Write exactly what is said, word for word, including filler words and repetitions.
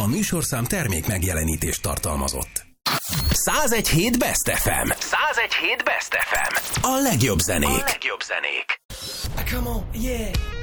műsorszám termék megjelenítést tartalmazott. százegy hét Best ef em. százegy hét Best ef em. A legjobb zenék. A legjobb zenék. Come on, yeah.